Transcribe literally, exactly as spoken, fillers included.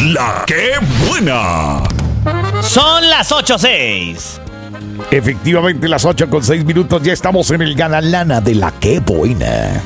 La que buena. Son las ocho seis. Efectivamente, las ocho con seis minutos. Ya estamos en el Gana Lana de La que buena.